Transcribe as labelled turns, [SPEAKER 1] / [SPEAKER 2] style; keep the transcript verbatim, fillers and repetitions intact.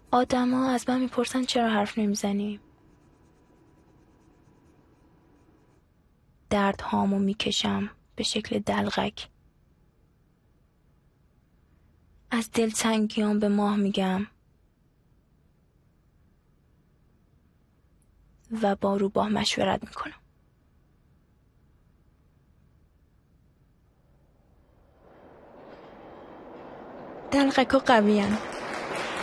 [SPEAKER 1] آدم ها از من میپرسن چرا حرف نمیزنیم. درد هامو میکشم به شکل دلغک. از دلتنگیام به ماه میگم و با روباه مشورت میکنم. دلغکا قوی‌ان.